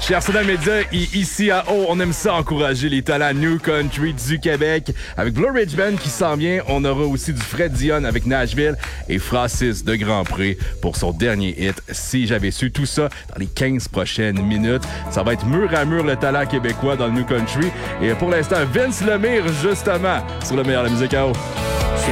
Chez Arsenal Media et ici à Haut, on aime ça encourager les talents New Country du Québec. Avec Blue Ridge Band qui s'en vient, on aura aussi du Fred Dion avec Nashville et Francis de Grandpré pour son dernier hit. Si j'avais su tout ça dans les 15 prochaines minutes, ça va être mur à mur le talent québécois dans le New Country. Et pour l'instant, Vince Lemire, justement, sur le meilleur de la musique à Haut.